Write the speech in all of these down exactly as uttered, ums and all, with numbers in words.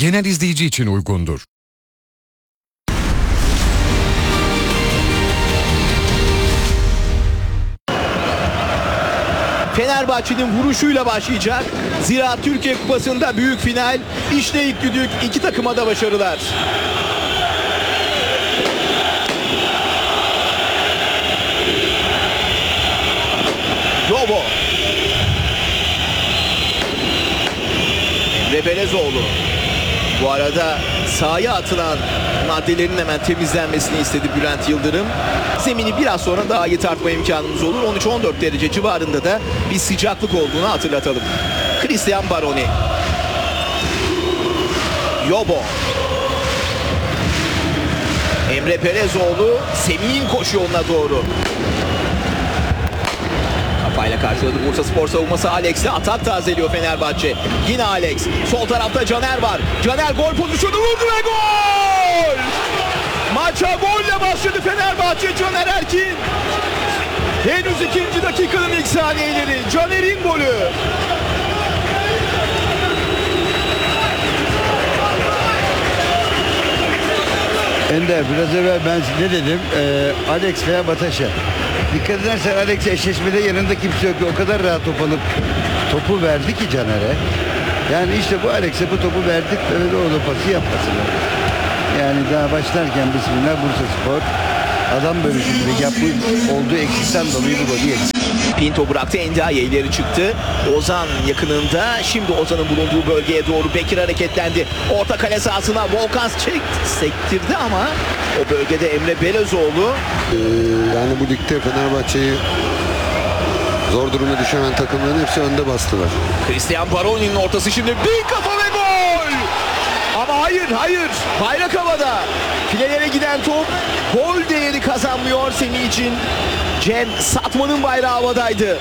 genel izleyici için uygundur. Fenerbahçe'nin vuruşuyla başlayacak Ziraat Türkiye Kupası'nda büyük final. İşte ilk düdük, iki takıma da başarılar. Yobo. Emre Belezoğlu. Bu arada sahaya atılan maddelerin hemen temizlenmesini istedi Bülent Yıldırım. Zemini biraz sonra daha iyi tartma imkanımız olur. on üç on dört derece civarında da bir sıcaklık olduğunu hatırlatalım. Cristian Baroni. Yobo. Emre Belezoğlu Semih'in koşu yoluna doğru. Kafayla karşıladı Bursaspor savunması. Alex'le atak tazeliyor Fenerbahçe. Yine Alex. Sol tarafta Caner var. Caner gol pozisyonu vurdu ve gol! Maça golle başladı Fenerbahçe. Caner Erkin. Henüz ikinci dakikanın ilk saniyeleri. Caner'in golü. Ender, biraz evvel ben ne dedim? Ee, Alex veya Bataş'a. Dikkat edersen Alex eşleşmede yanında kimse yok. O kadar rahat top alıp topu verdi ki Caner'e. Yani işte bu Alex'e bu topu verdik. Öyle o pası yapmasın. Yani daha başlarken bismillah Bursaspor adam bölüşümünde yapmış olduğu eksikten dolayı bu golü yedi. Pinto bıraktı, Endiaye ileri çıktı. Ozan yakınında. Şimdi Ozan'ın bulunduğu bölgeye doğru Bekir hareketlendi. Orta kale sahasına Volkan çekti, sektirdi ama o bölgede Emre Belezoğlu. Ee, yani bu ligde Fenerbahçe'yi zor duruma düşen takımların hepsi önde bastılar. Cristian Baroni'nin ortası şimdi bir kafa ve gol! Ama hayır hayır bayrak havada. Filelere giden top gol değeri kazanmıyor Semih için. Cem Satman'ın bayrağı havadaydı.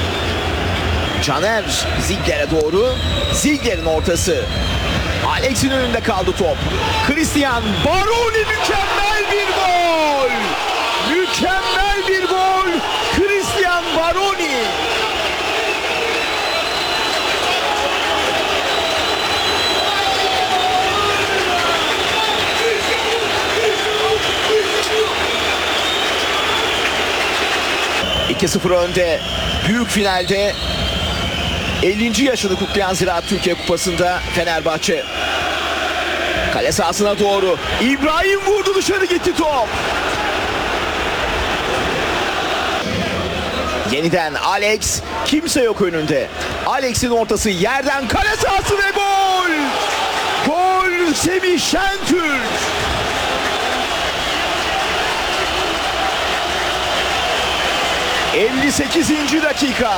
Caner Ziegler'e doğru. Ziegler'in ortası. Alex'in önünde kaldı top. Cristian Baroni mükemmel bir gol. Mükemmel bir gol. Cristian Baroni. iki sıfır önde büyük finalde ellinci yaşını kutlayan Ziraat Türkiye Kupası'nda Fenerbahçe. Kale sahasına doğru İbrahim vurdu, dışarı gitti top. Yeniden Alex, kimse yok önünde. Alex'in ortası yerden kale sahası ve gol! Gol Semih Şentürk. elli sekizinci dakika.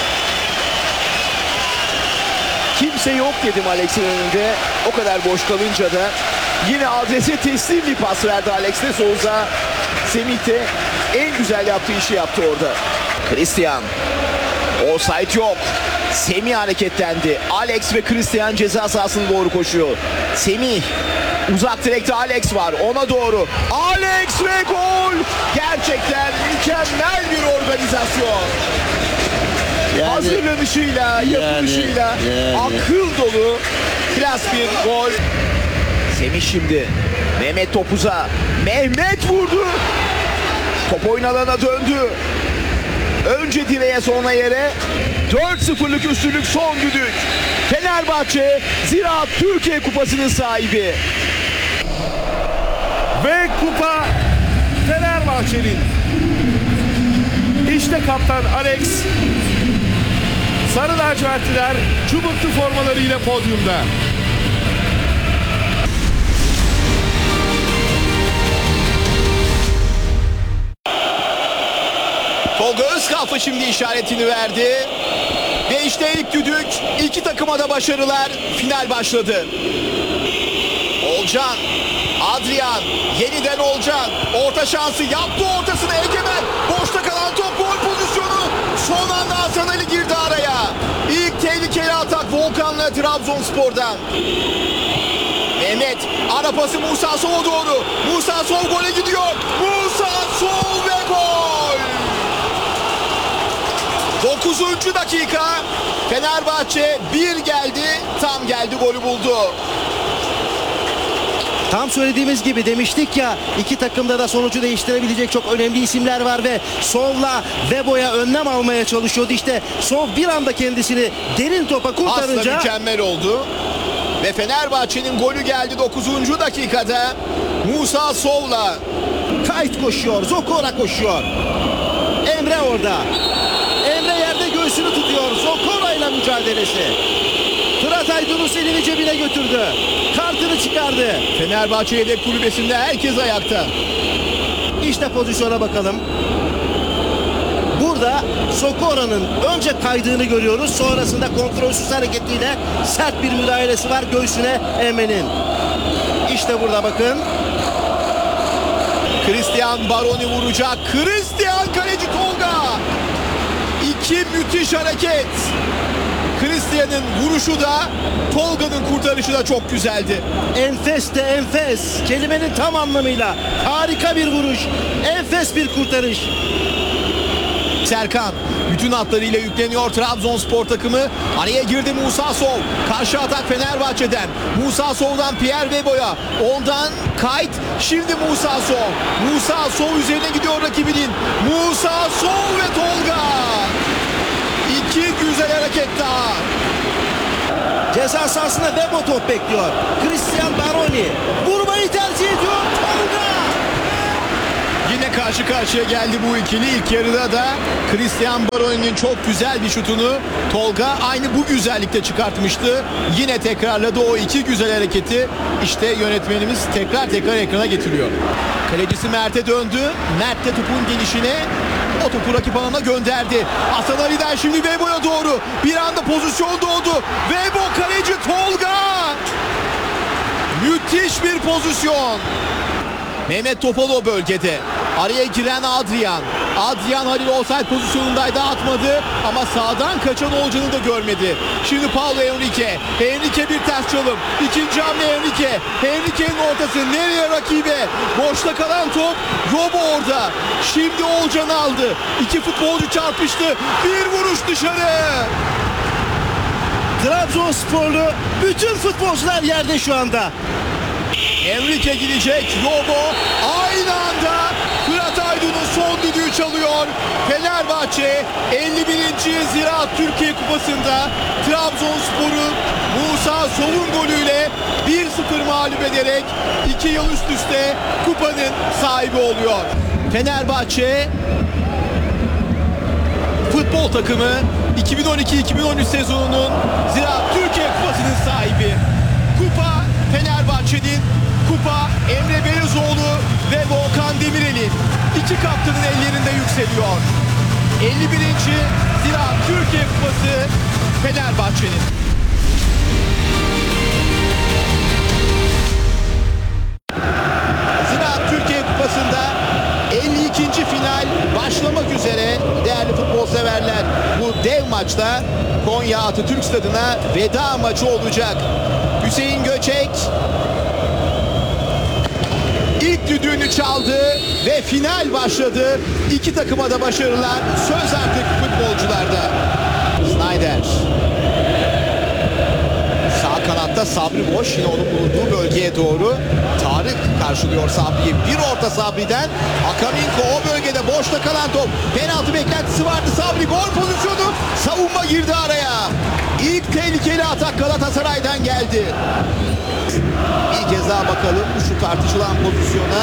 Kimse yok dedim Alex'in önünde. O kadar boş kalınca da yine adrese teslim bir pas verdi Alex de Souza. Semih de en güzel yaptığı işi yaptı orada. Cristian. Offside yok. Semih hareketlendi. Alex ve Cristian ceza sahasına doğru koşuyor. Semih. Uzak direkte Alex var. Ona doğru. Alex ve gol. Gerçekten mükemmel bir organizasyon. Yani, hazırlanışıyla, yapılışıyla yani, yani. akıl dolu klas bir gol. Semih şimdi. Mehmet topuza. Mehmet vurdu. Top oyun alana döndü. Önce direğe sonra yere. dört sıfırlık üstünlük son düdük. Fenerbahçe Ziraat Türkiye Kupası'nın sahibi. Ve kupa Fenerbahçe'nin. İşte kaptan Alex. Sarı lacivertliler çubuklu formalarıyla podyumda. Tolga Özkalfa şimdi işaretini verdi. Ve işte ilk düdük. İki takıma da başarılar. Final başladı. Olcan. Adrian. Yeniden Olcan. Orta şansı yaptı, ortasına Egemen. Boşta kalan top, gol pozisyonu. Son anda Hasan Ali girdi araya. İlk tehlikeli atak Volkan'la Trabzonspor'dan. Mehmet. Ara pası Musa Sow'a doğru. Musa Sow gole gidiyor. Musa Sow ve gol. dokuzuncu dakika. Fenerbahçe bir geldi. Tam geldi, golü buldu. Tam söylediğimiz gibi demiştik ya, iki takımda da sonucu değiştirebilecek çok önemli isimler var ve Sov'la Vebo'ya önlem almaya çalışıyordu. İşte Sov bir anda kendisini derin topa kurtarınca Aslında mükemmel oldu. Ve Fenerbahçe'nin golü geldi dokuzuncu dakikada. Musa Sov'la. Kayıt koşuyor, Zokora koşuyor. Emre orada. Emre yerde göğsünü tutuyor. Zokora ile mücadelesi. Fırat Aydınus elini cebine götürdü. Kartını çıkardı. Fenerbahçe yedek kulübesinde herkes ayakta. İşte pozisyona bakalım. Burada Sokora'nın önce kaydığını görüyoruz. Sonrasında kontrolsüz hareketiyle sert bir müdahalesi var göğsüne Emre'nin. İşte burada bakın. Christian Baroni vuracak. Christian kaleci Tolga. İki müthiş hareket. Christian'ın vuruşu da Tolga'nın kurtarışı da çok güzeldi. Enfes de enfes. Kelimenin tam anlamıyla. Harika bir vuruş. Enfes bir kurtarış. Serkan bütün hatlarıyla yükleniyor Trabzonspor takımı. Araya girdi Musa Sov. Karşı atak Fenerbahçe'den. Musa Sov'dan Pierre Vebo'ya. Ondan Kayt. Şimdi Musa Sov. Musa Sov üzerine gidiyor rakibinin. Musa Sov ve Tolga. İki güzel hareket daha. Ceza sahasında Vebo top bekliyor. Christian Baroni vurmayı tercih ediyor. Tolga. Yine karşı karşıya geldi bu ikili. İlk yarıda da Christian Baroni'nin çok güzel bir şutunu Tolga aynı bu güzellikte çıkartmıştı. Yine tekrarladı o iki güzel hareketi. İşte yönetmenimiz tekrar tekrar ekrana getiriyor. Kalecisi Mert'e döndü. Mert de topun gelişine o topu rakip alana gönderdi. Hasan Ali'den şimdi Vebo'ya doğru. Bir anda pozisyon doğdu. Vebo kaleci Tolga. Müthiş bir pozisyon. Mehmet Topal o bölgede. Araya giren Adrian. Adrian Halil offside pozisyonundaydı, atmadı ama sağdan kaçan Olcan'ı da görmedi. Şimdi Paulo Henrique. Henrique bir ters çalım. İkinci hamle Henrique. Henrique'nin ortası nereye rakibe? Boşta kalan top. Robo orada. Şimdi Olcan aldı. İki futbolcu çarpıştı. Bir vuruş dışarı. Trabzonsporlu bütün futbolcular yerde şu anda. Henrique gidecek. Robo aynı anda Fırat Aydın'ın son düdüğü çalıyor. Fenerbahçe elli birinci Ziraat Türkiye Kupası'nda Trabzonspor'u Musa Sov'un golüyle bir sıfır mağlup ederek iki yıl üst üste kupanın sahibi oluyor. Fenerbahçe futbol takımı iki bin on iki iki bin on üç sezonunun Ziraat Türkiye Kupası'nın sahibi. Kupa Fenerbahçe'nin, kupa Emre Belözoğlu ve Volkan Demirel'in. İki kaptanın ellerinde yükseliyor. elli birinci Ziraat Türkiye Kupası Fenerbahçe'nin. Ziraat Türkiye Kupası'nda elli ikinci final başlamak üzere değerli futbol severler. Bu dev maçta Konya Atatürk Stadı'na veda maçı olacak. Hüseyin Göçek ilk düdüğünü çaldı ve final başladı. İki takıma da başarılar. Söz artık futbolcularda. Snyder. Sağ kanatta Sabri boş. Yine onun bulunduğu bölgeye doğru. Tarık karşılıyor Sabri'yi. Bir orta Sabri'den. Akaminko o bölgede boşta kalan top. Penaltı beklentisi vardı. Sabri gol pozisyonu. Savunma girdi araya. İlk tehlikeli atak Galatasaray'dan geldi. Bir kez daha bakalım şu tartışılan pozisyona.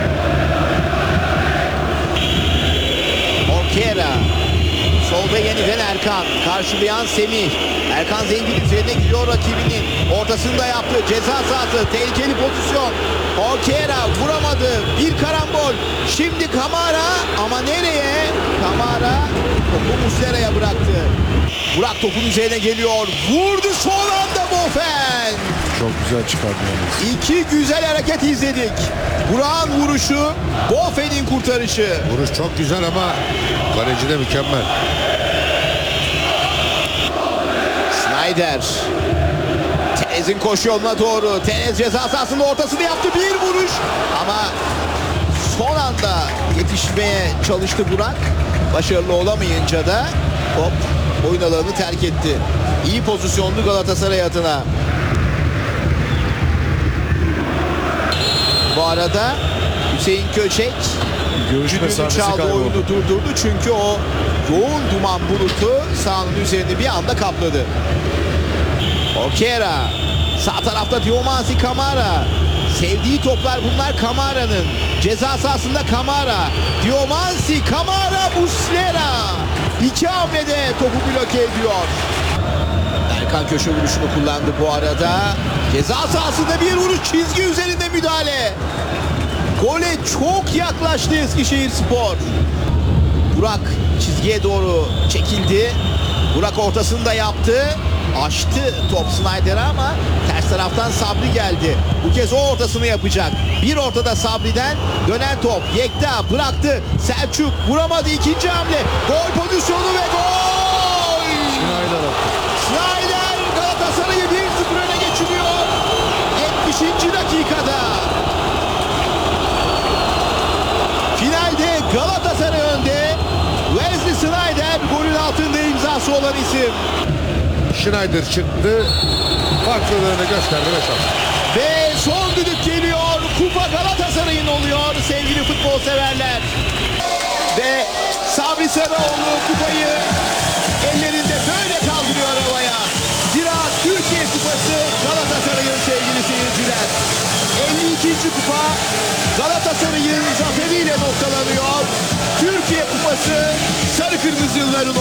Orkera. Solda yeniden Erkan. Karşılayan Semih. Erkan Zengin üzerine gidiyor rakibinin. Ortasında yaptı. Ceza sahası. Tehlikeli pozisyon. Orkera vuramadı. Bir karambol. Şimdi Kamara. Ama nereye? Kamara topu Muslera'ya bıraktı. Burak topun üzerine geliyor. Vurdu son anda Bofen. Çok güzel çıkardı yalnız. İki güzel hareket izledik. Burak'ın vuruşu, Bofen'in kurtarışı. Vuruş çok güzel ama kaleci de mükemmel. Snyder. Tenez'in koşu yoluna doğru. Tenez ceza sahasının ortasını yaptı. Bir vuruş. Ama son anda yetişmeye çalıştı Burak. Başarılı olamayınca da hop oyun alanını terk etti. İyi pozisyonlu Galatasaray adına. Bu arada Hüseyin Köçek Görüş düdüğünü mesafesi çaldı, kayboldu. oyunu durdurdu. Çünkü o yoğun duman bulutu sahanın üzerini bir anda kapladı. Okera. Sağ tarafta Diomansi Kamara. Sevdiği toplar bunlar Kamara'nın. Ceza sahasında Kamara. Diomansi Kamara Muslera. İki hamlede topu bloke ediyor. Erkan köşe vuruşunu kullandı bu arada. Ceza sahasında bir vuruş, çizgi üzerinde müdahale. Gole çok yaklaştı Eskişehirspor. Burak çizgiye doğru çekildi. Burak ortasını da yaptı. Açtı top Snyder'a ama ters taraftan Sabri geldi. Bu kez o ortasını yapacak. Bir ortada Sabri'den dönen top. Yekta bıraktı. Selçuk vuramadı. İkinci hamle. Gol pozisyonu ve gol! Schneider attı. Snyder Galatasaray'ı bir sıfır öne geçiriyor. yetmişinci dakikada. Finalde Galatasaray önde. Wesley Snyder golün altında imzası olan isim. Schneider çıktı. Farklılığını gösterdi ve şans. Ve son düdük geliyor. Kupa Galatasaray'ın oluyor sevgili futbol severler. Ve Sabri Sarıoğlu kupayı ellerinde böyle kaldırıyor havaya. Zira Türkiye Kupası Galatasaray'ın sevgili seyirciler. elli ikinci kupa Galatasaray'ın zaferiyle noktalanıyor. Türkiye Kupası sarı kırmızıların